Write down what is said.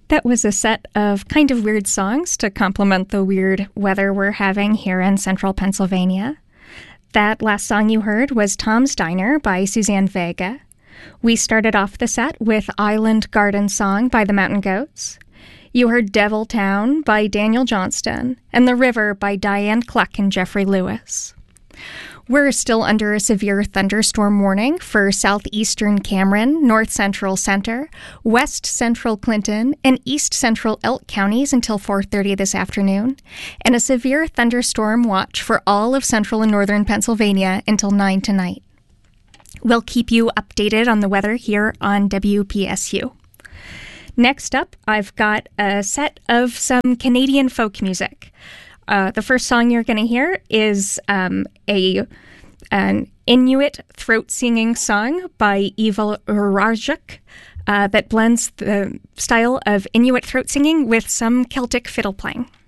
That was a set of kind of weird songs to complement the weird weather we're having here in central Pennsylvania. That last song you heard was Tom's Diner by Suzanne Vega. We started off the set with Island Garden Song by the Mountain Goats. You heard Devil Town by Daniel Johnston and The River by Diane Cluck and Jeffrey Lewis. We're still under a severe thunderstorm warning for southeastern Cameron, north central Center, west central Clinton, and east central Elk counties until 4:30 this afternoon, and a severe thunderstorm watch for all of central and northern Pennsylvania until 9 tonight. We'll keep you updated on the weather here on WPSU. Next up, I've got a set of some Canadian folk music. The first song you're going to hear is an Inuit throat-singing song by Eva Rajuk that blends the style of Inuit throat singing with some Celtic fiddle playing.